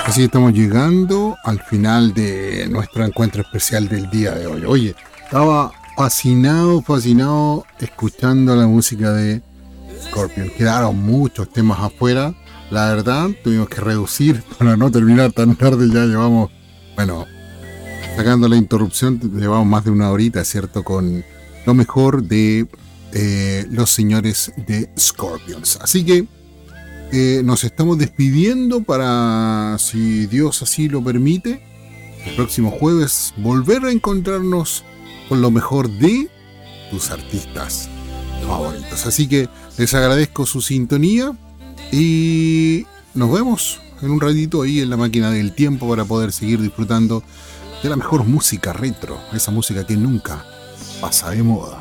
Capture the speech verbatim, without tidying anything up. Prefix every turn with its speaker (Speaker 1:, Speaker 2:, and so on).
Speaker 1: Así estamos llegando al final de nuestro encuentro especial del día de hoy. Oye, estaba fascinado, fascinado escuchando la música de Scorpion. Quedaron muchos temas afuera. La verdad, tuvimos que reducir para no terminar tan tarde. Ya llevamos, bueno, sacando la interrupción, llevamos más de una horita, ¿cierto? Con lo mejor de eh, los señores de Scorpions. Así que Eh, nos estamos despidiendo para, si Dios así lo permite, el próximo jueves volver a encontrarnos con lo mejor de tus artistas favoritos. Así que les agradezco su sintonía y nos vemos en un ratito ahí en la máquina del tiempo para poder seguir disfrutando de la mejor música retro, esa música que nunca pasa de moda.